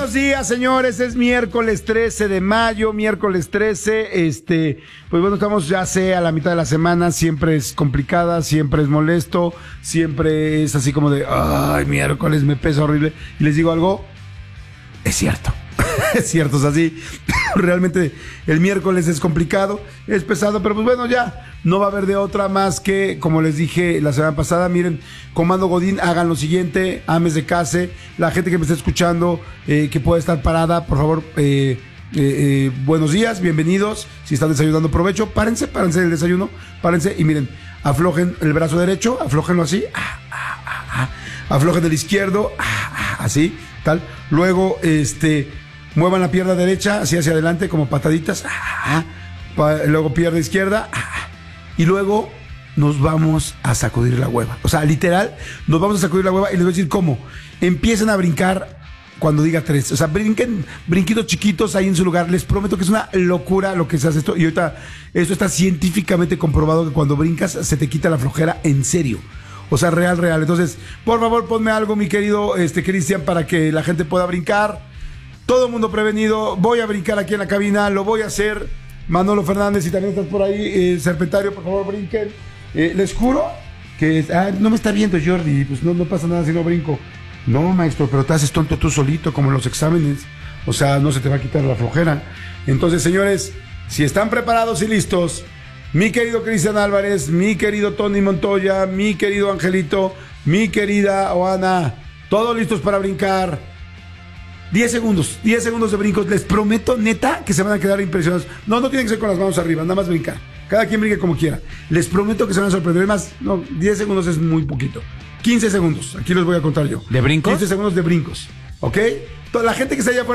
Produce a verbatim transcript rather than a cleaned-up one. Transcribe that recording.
buenos días, señores. Es miércoles trece de mayo, miércoles trece. Este, pues bueno, estamos ya sé a la mitad de la semana. Siempre es complicada, siempre es molesto, siempre es así como de, ay, miércoles me pesa horrible. Y les digo algo, es cierto. Es cierto, es así. Realmente el miércoles es complicado, es pesado, pero pues bueno, ya no va a haber de otra más que, como les dije la semana pasada, miren, Comando Godín, hagan lo siguiente, ames de casa, la gente que me está escuchando, eh, que puede estar parada, por favor, eh, eh, eh, buenos días, bienvenidos, si están desayunando, provecho, párense, párense del desayuno, párense y miren, aflojen el brazo derecho, aflójenlo así, ah, ah, ah, ah, aflojen el izquierdo, ah, ah, así, tal, luego, este... muevan la pierna derecha así hacia adelante como pataditas. Ah, pa, luego pierna izquierda. Ah, y luego nos vamos a sacudir la hueva. O sea, literal, nos vamos a sacudir la hueva y les voy a decir cómo. Empiecen a brincar cuando diga tres. O sea, brinquen, brinquitos chiquitos ahí en su lugar. Les prometo que es una locura lo que se hace esto. Y ahorita, esto está científicamente comprobado que cuando brincas se te quita la flojera en serio. O sea, real, real. Entonces, por favor, ponme algo, mi querido este, Cristian, para que la gente pueda brincar. Todo el mundo prevenido, voy a brincar aquí en la cabina, lo voy a hacer. Manolo Fernández, si también estás por ahí, eh, Serpentario, por favor, brinquen. Eh, les juro que ah, no me está viendo Jordi, pues no, no pasa nada si no brinco. No, maestro, pero te haces tonto tú solito, como en los exámenes. O sea, no se te va a quitar la flojera. Entonces, señores, si están preparados y listos, mi querido Cristian Álvarez, mi querido Tony Montoya, mi querido Angelito, mi querida Oana, todos listos para brincar. diez segundos, diez segundos de brincos. Les prometo, neta, que se van a quedar impresionados. No, no tienen que ser con las manos arriba, nada más brincar. Cada quien brinque como quiera. Les prometo que se van a sorprender. Además, no, diez segundos es muy poquito. quince segundos, aquí los voy a contar yo. ¿De brincos? quince segundos de brincos, ¿ok? Toda la gente que está allá afuera